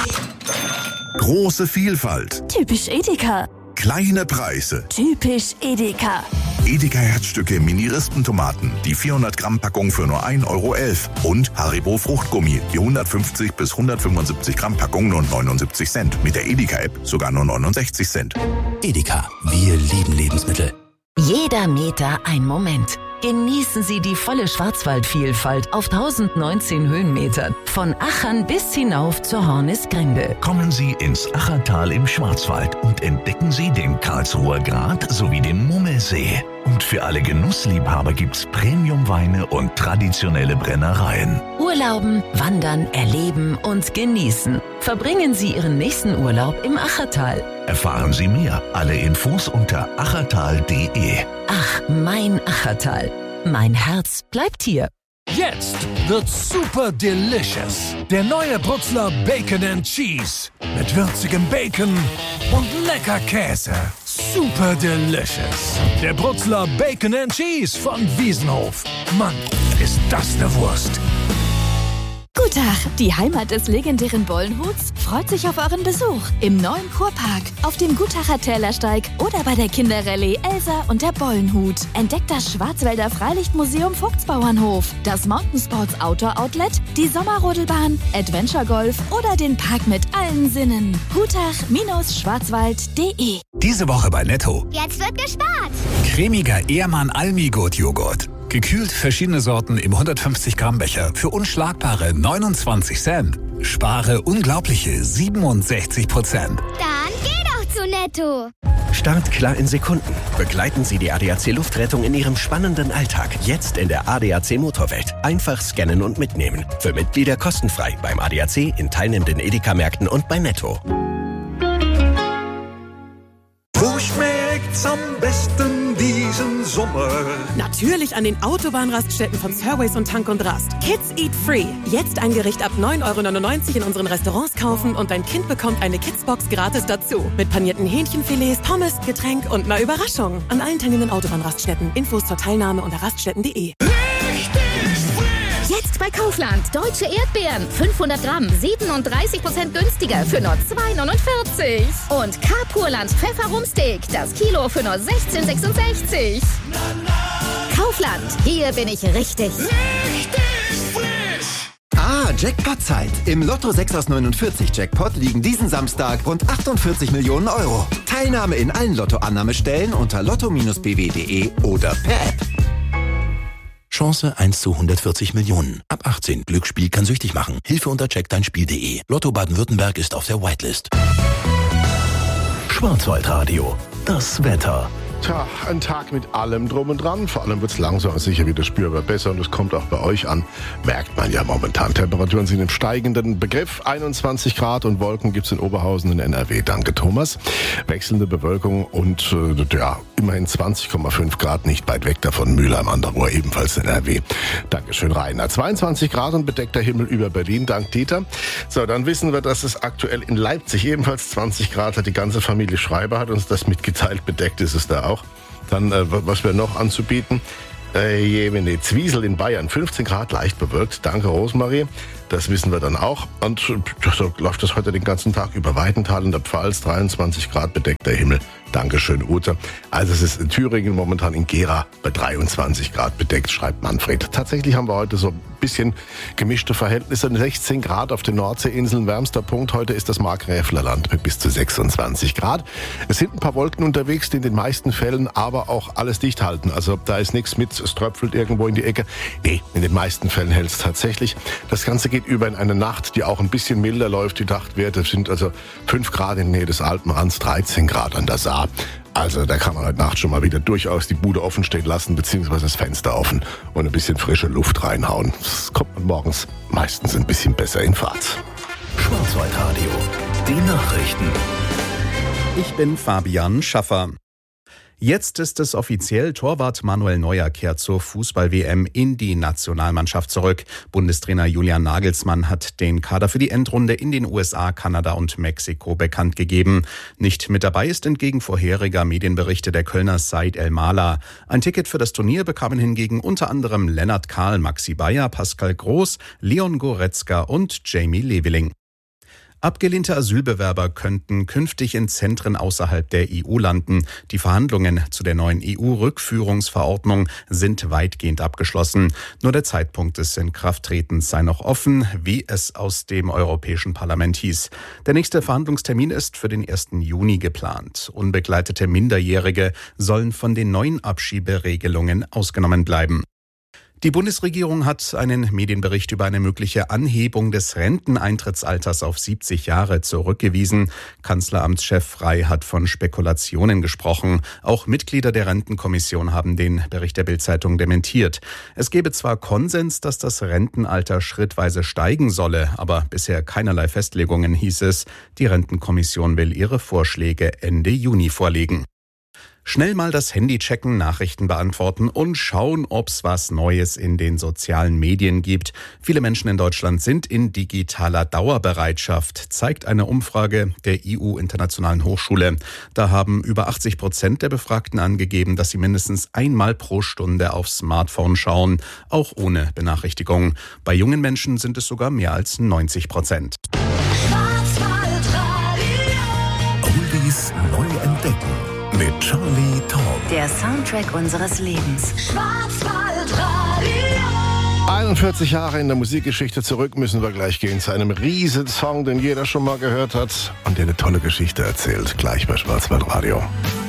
Große Vielfalt. Typisch Edeka. Kleine Preise. Typisch Edeka. Edeka Herzstücke Mini-Rispentomaten, die 400 Gramm Packung für nur 1,11 € und Haribo Fruchtgummi, die 150 bis 175 Gramm Packung nur 79 Cent. Mit der Edeka-App sogar nur 69 Cent. Edeka, wir lieben Lebensmittel. Jeder Meter ein Moment. Genießen Sie die volle Schwarzwaldvielfalt auf 1019 Höhenmetern. Von Achern bis hinauf zur Hornisgrinde. Kommen Sie ins Achertal im Schwarzwald und entdecken Sie den Karlsruher Grat sowie den Mummelsee. Und für alle Genussliebhaber gibt's Premiumweine und traditionelle Brennereien. Urlauben, wandern, erleben und genießen. Verbringen Sie Ihren nächsten Urlaub im Achertal. Erfahren Sie mehr. Alle Infos unter achertal.de. Ach, mein Achertal. Mein Herz bleibt hier. Jetzt wird's super delicious. Der neue Brutzler Bacon and Cheese. Mit würzigem Bacon und lecker Käse. Super delicious. Der Brutzler Bacon and Cheese von Wiesenhof. Mann, ist das eine Wurst. Guten Tag, die Heimat des legendären Bollenhuts freut sich auf euren Besuch im neuen Kurpark, auf dem Gutacher Tälersteig oder bei der Kinderrallye Elsa und der Bollenhut. Entdeckt das Schwarzwälder Freilichtmuseum Vogtsbauernhof, das Mountainsports Outdoor Outlet, die Sommerrodelbahn, Adventure Golf oder den Park mit allen Sinnen. Gutach-schwarzwald.de. Diese Woche bei Netto. Jetzt wird gespart. Cremiger Ehrmann Almigot Joghurt. Gekühlt verschiedene Sorten im 150 Gramm Becher für unschlagbare 29 Cent. Spare unglaubliche 67%. Dann geh doch zu Netto. Start klar in Sekunden. Begleiten Sie die ADAC Luftrettung in Ihrem spannenden Alltag. Jetzt in der ADAC Motorwelt. Einfach scannen und mitnehmen. Für Mitglieder kostenfrei beim ADAC, in teilnehmenden Edeka-Märkten und bei Netto. Wo schmeckt's am besten diesen Sommer? Natürlich an den Autobahnraststätten von Surways und Tank und Rast. Kids Eat Free. Jetzt ein Gericht ab 9,99 € in unseren Restaurants kaufen und dein Kind bekommt eine Kidsbox gratis dazu. Mit panierten Hähnchenfilets, Pommes, Getränk und einer Überraschung. An allen teilnehmenden Autobahnraststätten. Infos zur Teilnahme unter raststätten.de. Jetzt bei Kaufland. Deutsche Erdbeeren. 500 Gramm. 37% günstiger für nur 2,49 €. Und Carpurland Pfefferrumsteak. Das Kilo für nur 16,66 €. Kaufland. Hier bin ich richtig. Jackpot-Zeit. Im Lotto 6 aus 49 Jackpot liegen diesen Samstag rund 48 Millionen €. Teilnahme in allen Lotto-Annahmestellen unter lotto-bw.de oder per App. Chance 1 zu 140 Millionen. Ab 18. Glücksspiel kann süchtig machen. Hilfe unter checkdeinspiel.de. Lotto Baden-Württemberg ist auf der Whitelist. Schwarzwaldradio. Das Wetter. Tja, ein Tag mit allem drum und dran. Vor allem wird es langsam aber sicher wieder spürbar besser und es kommt auch bei euch an. Merkt man ja momentan. Temperaturen sind im steigenden Begriff. 21 Grad und Wolken gibt es in Oberhausen in NRW. Danke, Thomas. Wechselnde Bewölkung und immerhin 20,5 Grad nicht weit weg davon. Mülheim an der Ruhr, ebenfalls in NRW. Dankeschön, Rainer. 22 Grad und bedeckter Himmel über Berlin. Dank Dieter. So, dann wissen wir, dass es aktuell in Leipzig ebenfalls 20 Grad hat. Die ganze Familie Schreiber hat uns das mitgeteilt. Bedeckt ist es da auch. Dann, was wir noch anzubieten, Zwiesel in Bayern, 15 Grad, leicht bewölkt. Danke, Rosemarie. Das wissen wir dann auch. Und so läuft das heute den ganzen Tag über. Weidenthal in der Pfalz, 23 Grad, bedeckter Himmel. Dankeschön, Ute. Also es ist in Thüringen momentan in Gera bei 23 Grad bedeckt, schreibt Manfred. Tatsächlich haben wir heute so ein bisschen gemischte Verhältnisse. 16 Grad auf den Nordseeinseln. Wärmster Punkt heute ist das Markgräflerland mit bis zu 26 Grad. Es sind ein paar Wolken unterwegs, die in den meisten Fällen aber auch alles dicht halten. Also da ist nichts mit, es tröpfelt irgendwo in die Ecke. Nee, in den meisten Fällen hält es tatsächlich. Das Ganze geht über in eine Nacht, die auch ein bisschen milder läuft. Die Nachtwerte sind also 5 Grad in der Nähe des Alpenrands, 13 Grad an der Saar. Also da kann man heute Nacht schon mal wieder durchaus die Bude offen stehen lassen, beziehungsweise das Fenster offen und ein bisschen frische Luft reinhauen. Das kommt man morgens meistens ein bisschen besser in Fahrt. Schwarzwaldradio. Die Nachrichten. Ich bin Fabian Schaffer. Jetzt ist es offiziell, Torwart Manuel Neuer kehrt zur Fußball-WM in die Nationalmannschaft zurück. Bundestrainer Julian Nagelsmann hat den Kader für die Endrunde in den USA, Kanada und Mexiko bekannt gegeben. Nicht mit dabei ist entgegen vorheriger Medienberichte der Kölner Said El-Mala. Ein Ticket für das Turnier bekamen hingegen unter anderem Lennart Kahl, Maxi Bayer, Pascal Groß, Leon Goretzka und Jamie Leveling. Abgelehnte Asylbewerber könnten künftig in Zentren außerhalb der EU landen. Die Verhandlungen zu der neuen EU-Rückführungsverordnung sind weitgehend abgeschlossen. Nur der Zeitpunkt des Inkrafttretens sei noch offen, wie es aus dem Europäischen Parlament hieß. Der nächste Verhandlungstermin ist für den 1. Juni geplant. Unbegleitete Minderjährige sollen von den neuen Abschieberegelungen ausgenommen bleiben. Die Bundesregierung hat einen Medienbericht über eine mögliche Anhebung des Renteneintrittsalters auf 70 Jahre zurückgewiesen. Kanzleramtschef Frey hat von Spekulationen gesprochen. Auch Mitglieder der Rentenkommission haben den Bericht der Bild-Zeitung dementiert. Es gebe zwar Konsens, dass das Rentenalter schrittweise steigen solle, aber bisher keinerlei Festlegungen, hieß es. Die Rentenkommission will ihre Vorschläge Ende Juni vorlegen. Schnell mal das Handy checken, Nachrichten beantworten und schauen, ob's was Neues in den sozialen Medien gibt. Viele Menschen in Deutschland sind in digitaler Dauerbereitschaft, zeigt eine Umfrage der IU-Internationalen Hochschule. Da haben über 80% der Befragten angegeben, dass sie mindestens einmal pro Stunde aufs Smartphone schauen, auch ohne Benachrichtigung. Bei jungen Menschen sind es sogar mehr als 90%. Oldies neu entdecken. Mit Charlie Tom. Der Soundtrack unseres Lebens. Schwarzwaldradio. 41 Jahre in der Musikgeschichte zurück müssen wir gleich gehen zu einem Riesensong, den jeder schon mal gehört hat und der eine tolle Geschichte erzählt. Gleich bei Schwarzwaldradio.